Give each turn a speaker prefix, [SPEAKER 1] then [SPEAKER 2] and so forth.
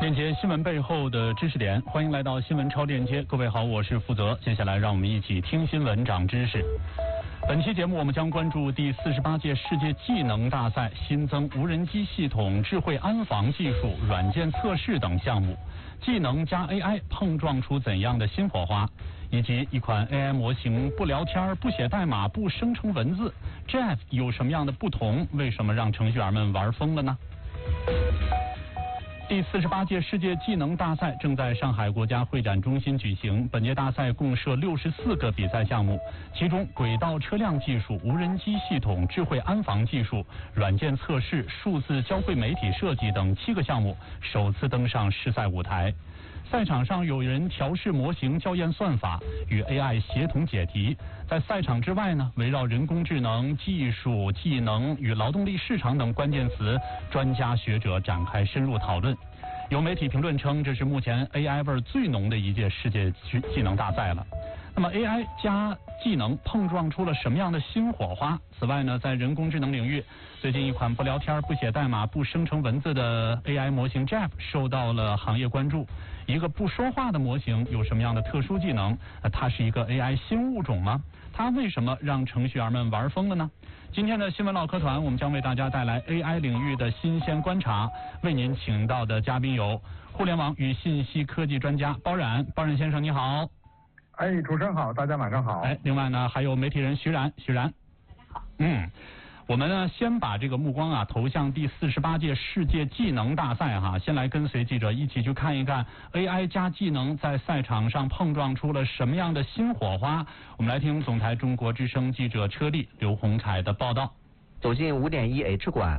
[SPEAKER 1] 链接新闻背后的知识点，欢迎来到新闻超链接。各位好，我是负责。接下来让我们一起听新闻长知识。本期节目我们将关注第48届世界技能大赛新增无人机系统、智慧安防技术、软件测试等项目，技能加 AI 碰撞出怎样的新火花？以及一款 AI 模型不聊天、不写代码、不生成文字 ，Jeff 有什么样的不同？为什么让程序员们玩疯了呢？第48届世界技能大赛正在上海国家会展中心举行。本届大赛共设64个比赛项目，其中轨道车辆技术、无人机系统、智慧安防技术、软件测试、数字交汇媒体设计等7个项目首次登上试赛舞台。赛场上有人调试模型、校验算法，与 AI 协同解题。在赛场之外呢，围绕人工智能、技术、技能与劳动力市场等关键词，专家学者展开深入讨论。有媒体评论称，这是目前 AI 味最浓的一届世界技能大赛了。那么 AI 加技能碰撞出了什么样的新火花？此外呢，在人工智能领域，最近一款不聊天、不写代码、不生成文字的 AI 模型 Jeff 受到了行业关注。一个不说话的模型有什么样的特殊技能？它是一个 AI 新物种吗？它为什么让程序员们玩疯了呢？今天的新闻唠嗑团，我们将为大家带来 AI 领域的新鲜观察。为您请到的嘉宾有互联网与信息科技专家包冉先生，你好。
[SPEAKER 2] 主持人好，大家晚上好。
[SPEAKER 1] 另外呢，还有媒体人徐冉，大家好。我们呢先把这个目光投向第48届世界技能大赛先来跟随记者一起去看一看 AI 加技能在赛场上碰撞出了什么样的新火花。我们来听总台中国之声记者车丽、刘洪凯的报道。
[SPEAKER 3] 走进5.1H 馆，